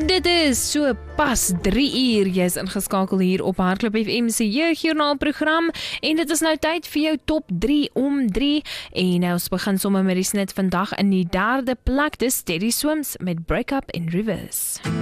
Dit is so pas 3 uur, jy is ingeskakel hier op Hardloop FM se jeugjoernaal program en dit is nou tyd vir jou top 3 om 3 en ons begin sommer met die snit vandag in die 3de plek, dis Teddy Swims met Break Up in Reverse.